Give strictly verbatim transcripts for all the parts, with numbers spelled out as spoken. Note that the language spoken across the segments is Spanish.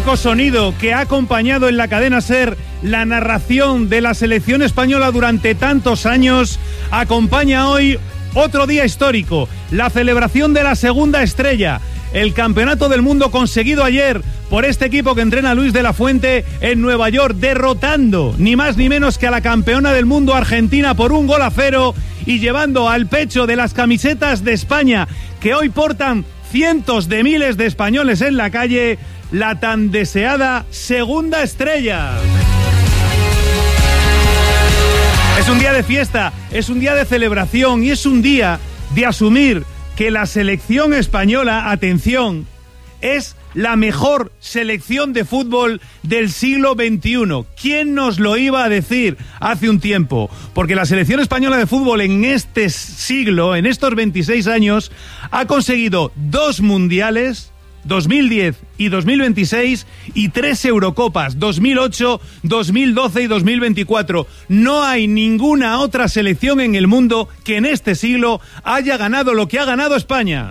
único sonido que ha acompañado en la cadena SER la narración de la selección española durante tantos años, acompaña hoy otro día histórico, la celebración de la segunda estrella, el campeonato del mundo conseguido ayer por este equipo que entrena Luis de la Fuente en Nueva York, derrotando ni más ni menos que a la campeona del mundo Argentina por un gol a cero y llevando al pecho de las camisetas de España que hoy portan cientos de miles de españoles en la calle, la tan deseada segunda estrella. Es un día de fiesta, es un día de celebración y es un día de asumir que la selección española, atención, es la mejor selección de fútbol del siglo veintiuno. ¿Quién nos lo iba a decir hace un tiempo? Porque la selección española de fútbol en este siglo, en estos veintiséis años, ha conseguido dos mundiales, dos mil diez y dos mil veintiséis, y tres Eurocopas, dos mil ocho, dos mil doce y dos mil veinticuatro. No hay ninguna otra selección en el mundo que en este siglo haya ganado lo que ha ganado España.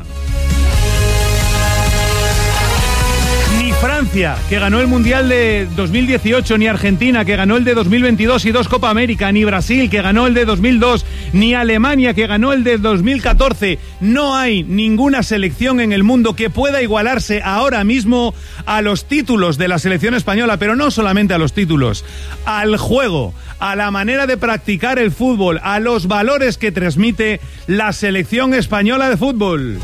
Ni Francia, que ganó el Mundial de dos mil dieciocho, ni Argentina, que ganó el de dos mil veintidós y dos Copa América, ni Brasil, que ganó el de dos mil dos, ni Alemania, que ganó el de dos mil catorce. No hay ninguna selección en el mundo que pueda igualarse ahora mismo a los títulos de la selección española, pero no solamente a los títulos, al juego, a la manera de practicar el fútbol, a los valores que transmite la selección española de fútbol.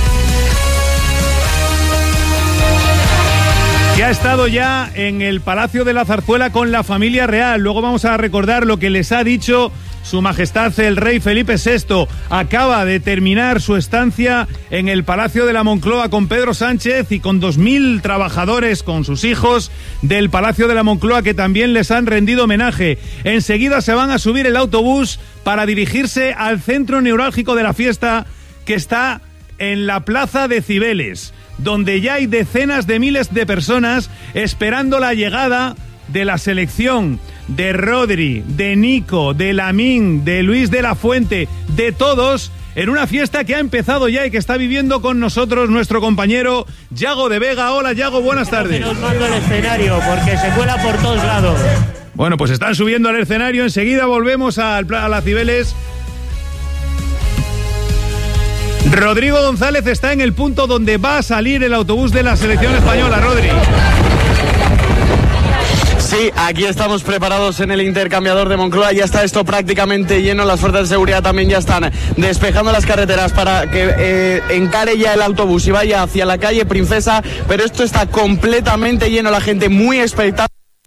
Que ha estado ya en el Palacio de la Zarzuela con la familia real. Luego vamos a recordar lo que les ha dicho Su Majestad el Rey Felipe sexto. Acaba de terminar su estancia en el Palacio de la Moncloa con Pedro Sánchez y con dos mil trabajadores, con sus hijos del Palacio de la Moncloa, que también les han rendido homenaje. Enseguida se van a subir el autobús para dirigirse al centro neurálgico de la fiesta, que está en la Plaza de Cibeles, donde ya hay decenas de miles de personas esperando la llegada de la selección, de Rodri, de Nico, de Lamine, de Luis de la Fuente, de todos, en una fiesta que ha empezado ya y que está viviendo con nosotros nuestro compañero Yago de Vega. Hola Yago, buenas tardes. Nos mando el escenario porque se cuela por todos lados. Bueno, pues están subiendo al escenario, enseguida volvemos a, a la Cibeles. Rodrigo González está en el punto donde va a salir el autobús de la selección española. Rodri. Sí, aquí estamos preparados en el intercambiador de Moncloa. Ya está esto prácticamente lleno. Las fuerzas de seguridad también ya están despejando las carreteras para que eh, encare ya el autobús y vaya hacia la calle Princesa. Pero esto está completamente lleno, la gente muy expectante.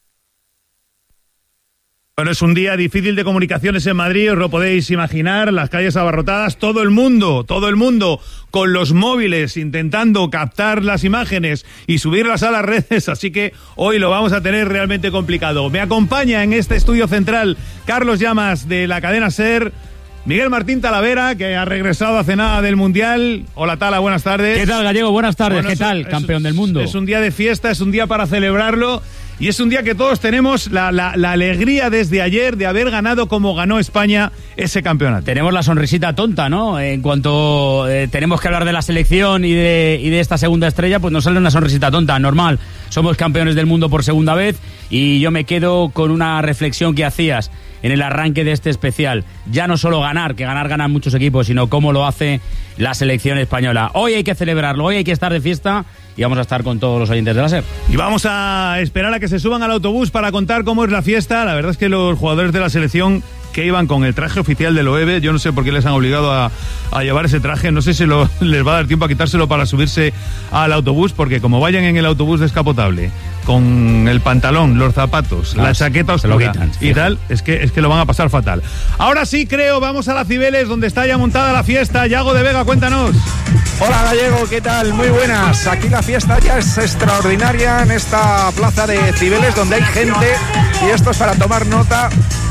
Bueno, es un día difícil de comunicaciones en Madrid, os lo podéis imaginar, las calles abarrotadas, todo el mundo, todo el mundo con los móviles intentando captar las imágenes y subirlas a las redes, así que hoy lo vamos a tener realmente complicado. Me acompaña en este estudio central Carlos Llamas de la cadena SER, Miguel Martín Talavera, que ha regresado hace nada del Mundial. Hola Tala, buenas tardes. ¿Qué tal, Gallego? Buenas tardes, bueno, ¿qué tal, es, campeón del mundo? Es un día de fiesta, es un día para celebrarlo. Y es un día que todos tenemos la, la, la alegría desde ayer de haber ganado como ganó España ese campeonato. Tenemos la sonrisita tonta, ¿no? En cuanto eh, tenemos que hablar de la selección y de, y de esta segunda estrella, pues nos sale una sonrisita tonta, normal. Somos campeones del mundo por segunda vez y yo me quedo con una reflexión que hacías en el arranque de este especial. Ya no solo ganar, que ganar ganan muchos equipos, sino cómo lo hace la selección española. Hoy hay que celebrarlo, hoy hay que estar de fiesta y vamos a estar con todos los oyentes de la SER. Y vamos a esperar a que se suban al autobús para contar cómo es la fiesta. La verdad es que los jugadores de la selección que iban con el traje oficial del O E B, yo no sé por qué les han obligado a, a llevar ese traje, no sé si lo, les va a dar tiempo a quitárselo para subirse al autobús, porque como vayan en el autobús descapotable, con el pantalón, los zapatos, Las, la chaqueta oscura y tal, es que, es que lo van a pasar fatal. Ahora sí, creo, vamos a la Cibeles, donde está ya montada la fiesta. Yago de Vega, cuéntanos. Hola Gallego, ¿qué tal? Muy buenas. Aquí la fiesta ya es extraordinaria en esta plaza de Cibeles, donde hay gente, y esto es para tomar nota.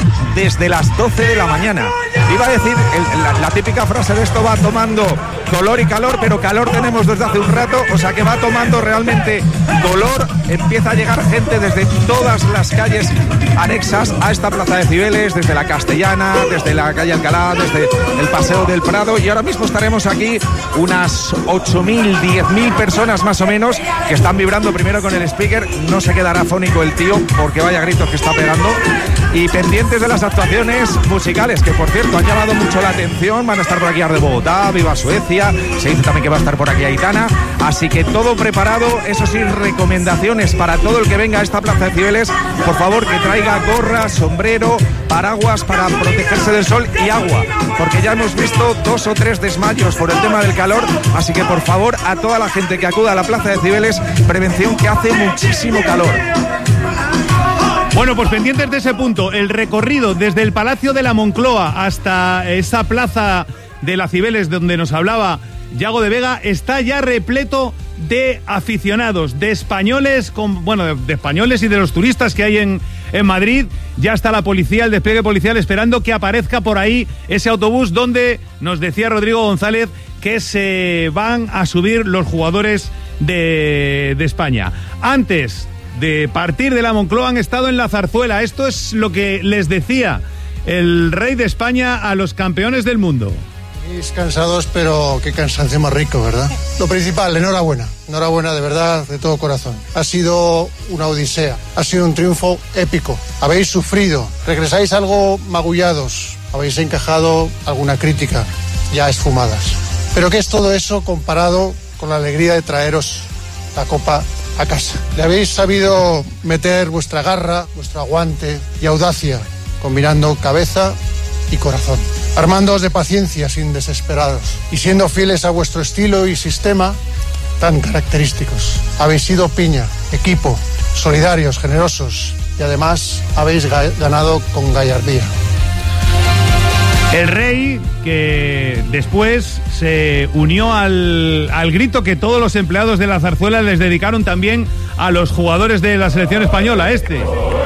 desde las doce de la mañana. Iba a decir el, la, la típica frase de esto va tomando color y calor, pero calor tenemos desde hace un rato, o sea que va tomando realmente color. Empieza a llegar gente desde todas las calles anexas a esta plaza de Cibeles, desde la Castellana, desde la calle Alcalá, desde el Paseo del Prado, y ahora mismo estaremos aquí unas ocho mil, diez mil personas más o menos que están vibrando primero con el speaker. No se quedará fónico el tío porque vaya gritos que está pegando, y pendientes de las actuaciones musicales, que por cierto han llamado mucho la atención. Van a estar por aquí Ar de Bogotá, Viva Suecia, se dice también que va a estar por aquí Aitana, así que todo preparado. Eso sí, recomendaciones para todo el que venga a esta plaza de Cibeles: por favor que traiga gorra, sombrero, paraguas para protegerse del sol y agua, porque ya hemos visto dos o tres desmayos por el tema del calor, así que por favor a toda la gente que acuda a la plaza de Cibeles, prevención que hace muchísimo calor. Bueno, pues pendientes de ese punto, el recorrido desde el Palacio de la Moncloa hasta esa plaza de la Cibeles donde nos hablaba Yago de Vega está ya repleto de aficionados, de españoles, con, bueno, de, de españoles y de los turistas que hay en, en Madrid. Ya está la policía, el despliegue policial, esperando que aparezca por ahí ese autobús donde nos decía Rodrigo González que se van a subir los jugadores de, de España. Antes de partir de la Moncloa han estado en la Zarzuela. Esto es lo que les decía el rey de España a los campeones del mundo. Venís cansados, pero qué cansancio más rico, ¿verdad? Lo principal, enhorabuena. Enhorabuena de verdad, de todo corazón. Ha sido una odisea, ha sido un triunfo épico. Habéis sufrido, regresáis algo magullados, habéis encajado alguna crítica ya esfumadas. Pero ¿qué es todo eso comparado con la alegría de traeros la copa a casa? Le habéis sabido meter vuestra garra, vuestro aguante y audacia, combinando cabeza y corazón, armándoos de paciencia sin desesperados y siendo fieles a vuestro estilo y sistema tan característicos. Habéis sido piña, equipo, solidarios, generosos, y además habéis ga- ganado con gallardía. El rey, que después se unió al, al grito que todos los empleados de la Zarzuela les dedicaron también a los jugadores de la selección española. Este.